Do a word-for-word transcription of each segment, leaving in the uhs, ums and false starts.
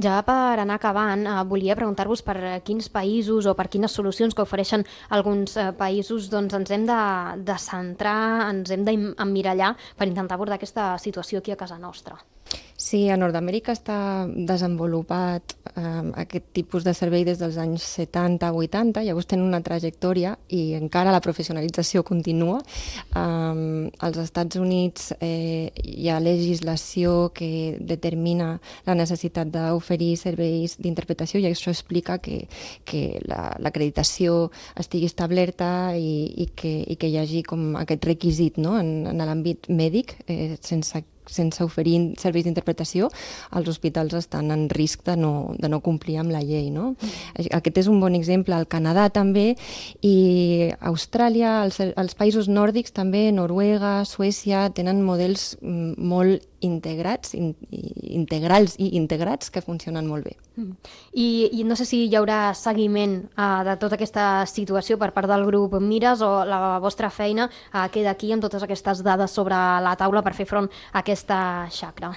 Ja per anar acabant, eh, volia preguntar-vos per quins països o per quines solucions que ofereixen alguns eh, països doncs ens hem de, de centrar, ens hem d'emmirallar per intentar abordar aquesta situació aquí a casa nostra. Sí, a Nord-Amèrica està desenvolupat eh, aquest tipus de servei des dels anys setanta vuitanta, llavors tenen una trajectòria i encara la professionalització continua. Eh, als Estats Units eh, hi ha legislació que determina la necessitat d'oferir serveis d'interpretació i això explica que, que la, l'acreditació estigui establerta i, i, que, i que hi hagi com aquest requisit, no? en, en l'àmbit mèdic, eh, sense sense oferir serveis d'interpretació, els hospitals estan en risc de no, de no complir amb la llei. No? Mm. Aquest és un bon exemple. Al Canadà també, i Austràlia, els, els països nòrdics també, Noruega, Suècia, tenen models molt integrats, in, integrals i integrats que funcionen molt bé. Mm. I, I no sé si hi haurà seguiment uh, de tota aquesta situació per part del grup Mires o la vostra feina uh, queda aquí amb totes aquestes dades sobre la taula per fer front a aquesta xacra.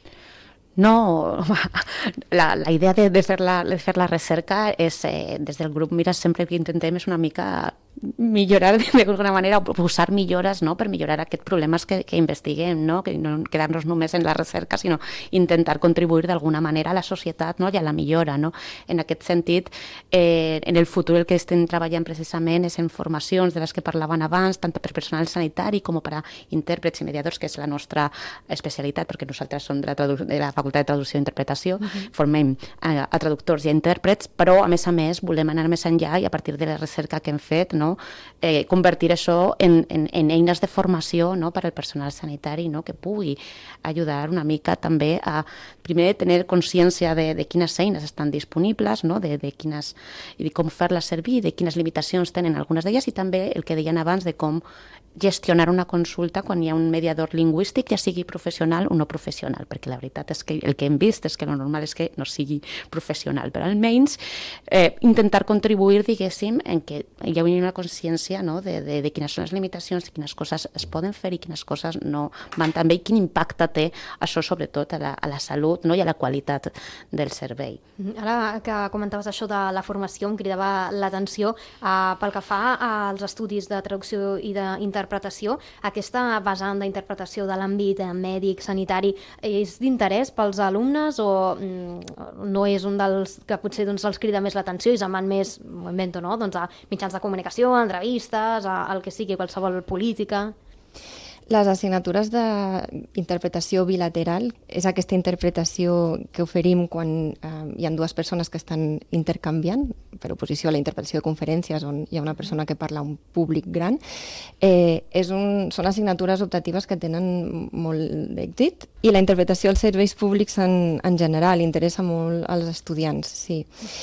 No, la, la idea de, de, fer la, de fer la recerca és, eh, des del grup Mires sempre que intentem és una mica millorar d'alguna manera, o posar millores, no?, per millorar aquests problemes que, que investiguem, no?, que no quedar-nos només en la recerca, sinó intentar contribuir d'alguna manera a la societat, no?, i a la millora, no? En aquest sentit, eh, en el futur el que estem treballant precisament és en formacions de les que parlaven abans, tant per personal sanitari com per a intèrprets i mediadors, que és la nostra especialitat, perquè nosaltres som de la, tradu- de la Facultat de Traducció i Interpretació, uh-huh. formem a, a traductors i a intèrprets, però a més a més volem anar més enllà i a partir de la recerca que hem fet, no?, Eh, convertir això en, en, en eines de formació, no?, per al personal sanitari, no?, que pugui ajudar una mica també a, primer, tenir consciència de, de quines eines estan disponibles, no?, de, de quines, i de com fer-les servir, de quines limitacions tenen algunes d'elles, i també el que deien abans de com gestionar una consulta quan hi ha un mediador lingüístic, ja sigui professional o no professional, perquè la veritat és que el que hem vist és que el normal és que no sigui professional, però almenys eh, intentar contribuir, diguéssim, en que hi ha una consciència, no?, de, de, de quines són les limitacions, de quines coses es poden fer i quines coses no van tan bé, i quin impacte té això sobretot a la, a la salut, no?, i a la qualitat del servei. Ara que comentaves això de la formació em cridava l'atenció eh, pel que fa als estudis de traducció i d'interpretació, aquesta vessant d'interpretació de l'àmbit mèdic, sanitari, és d'interès pels alumnes o mm, no és un dels que potser doncs, els crida més l'atenció i se'n van més, m'ho invento, no?, doncs, a mitjans de comunicació, a entrevistes, a, al que sigui, qualsevol política? Les assignatures d'interpretació bilateral és aquesta interpretació que oferim quan eh, hi ha dues persones que estan intercanviant, per oposició a la interpretació de conferències on hi ha una persona que parla a un públic gran. Eh, és un, són assignatures optatives que tenen molt d'èxit i la interpretació als serveis públics en, en general interessa molt als estudiants, sí.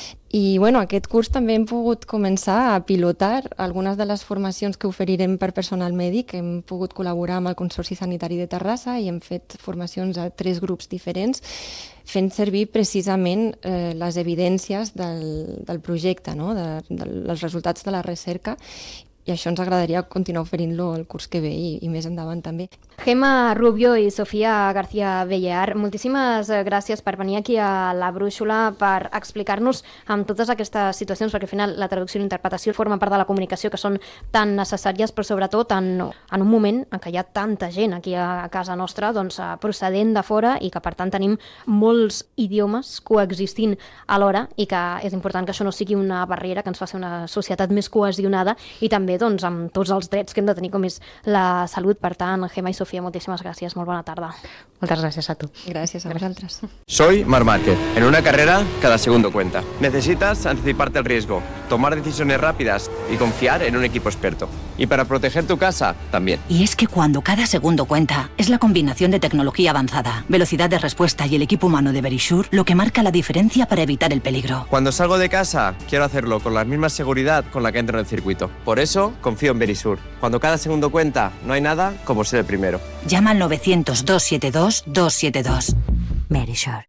I bueno, aquest curs també hem pogut començar a pilotar algunes de les formacions que oferirem per personal mèdic. Hem pogut col·laborar amb el Consorci Sanitari de Terrassa i hem fet formacions a tres grups diferents fent servir precisament eh, les evidències del, del projecte, no?, de, de, dels resultats de la recerca, i això ens agradaria continuar oferint-lo el curs que ve i, i més endavant també. Gemma Rubio i Sofia García Bellear, moltíssimes gràcies per venir aquí a La Brúixola per explicar-nos amb totes aquestes situacions, perquè al final la traducció i l'interpretació formen part de la comunicació que són tan necessàries, però sobretot en, en un moment en què hi ha tanta gent aquí a casa nostra doncs, procedent de fora i que per tant tenim molts idiomes coexistint alhora i que és important que això no sigui una barrera, que ens faci una societat més cohesionada i també doncs, amb tots els drets que hem de tenir com és la salut. Per tant, Gemma i Sofia, moltíssimas gracias. Molt bona tarda. Moltes gràcies a tu. Gràcies a vosaltres. Soy Marc Márquez. En una carrera, cada segundo cuenta. Necesitas anticiparte al riesgo, tomar decisiones rápidas y confiar en un equipo experto. Y para proteger tu casa, también. Y es que cuando cada segundo cuenta, es la combinación de tecnología avanzada, velocidad de respuesta y el equipo humano de Verisure lo que marca la diferencia para evitar el peligro. Cuando salgo de casa, quiero hacerlo con la misma seguridad con la que entro en el circuito. Por eso, confío en Verisure. Cuando cada segundo cuenta, no hay nada como ser el primero. Llama al novecientos, doscientos setenta y dos, doscientos setenta y dos. Verisure.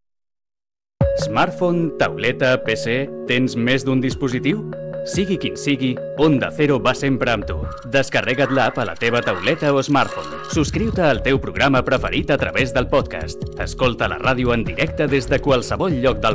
Smartphone, tauleta, P C... Tens més d'un dispositiu? Sigui quin sigui, Onda Cero va sempre amb tu. Descarrega't l'app a la teva tauleta o smartphone. Subscriu-te al teu programa preferit a través del podcast. Escolta la ràdio en directe des de qualsevol lloc del